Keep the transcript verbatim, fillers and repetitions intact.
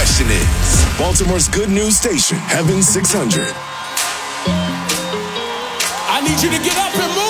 question is Baltimore's good news station, Heaven six hundred. I need you to get up and move.